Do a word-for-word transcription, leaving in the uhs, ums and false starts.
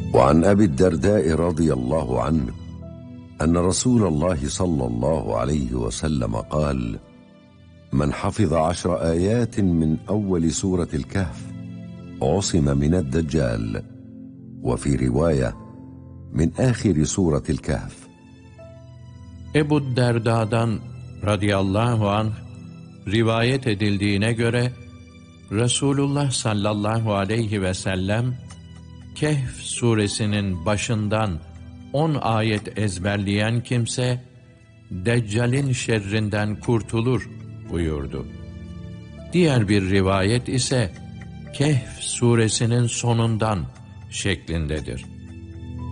وعن أبي الدرداء رضي الله عنه أن رسول الله صلى الله عليه وسلم قال: من حفظ عشر آيات من أول سورة الكهف عصم من الدجال. وفي رواية: من آخر سورة الكهف. Ebu Derda'dan radıyallahu anh rivayet edildiğine göre Resulullah sallallahu aleyhi ve sellem Kehf suresinin başından on ayet ezberleyen kimse Deccal'in şerrinden kurtulur buyurdu. Diğer bir rivayet ise Kehf suresinin sonundan şeklindedir.